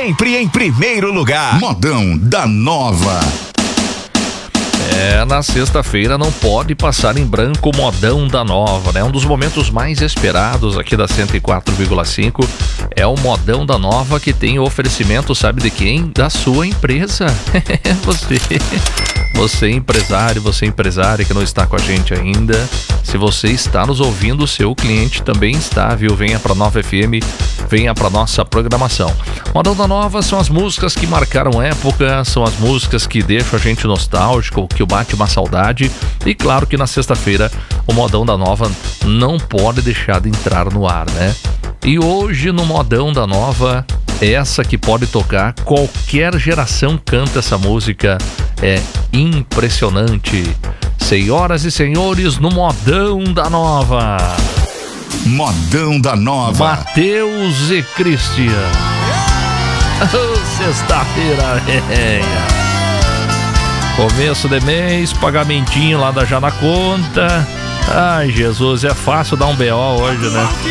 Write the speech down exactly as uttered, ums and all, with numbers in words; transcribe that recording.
sempre em primeiro lugar. Modão da Nova. É, na sexta-feira não pode passar em branco o Modão da Nova, né? Um dos momentos mais esperados aqui da cento e quatro vírgula cinco é o Modão da Nova, que tem oferecimento, sabe de quem? Da sua empresa. Você, você empresário, você empresária que não está com a gente ainda, se você está nos ouvindo, o seu cliente também está, viu? Venha para Nova F M, venha para nossa programação. Modão da Nova são as músicas que marcaram época, são as músicas que deixam a gente nostálgico, que bate uma saudade. E claro que na sexta-feira o Modão da Nova não pode deixar de entrar no ar, né? E hoje no Modão da Nova, essa que pode tocar, qualquer geração canta essa música, é impressionante. Senhoras e senhores, no Modão da Nova, Modão da Nova, Matheus e Cristian. Oh, sexta-feira, é. Começo de mês, pagamentinho lá da Já na Conta. Ai, Jesus, é fácil dar um B O hoje, né?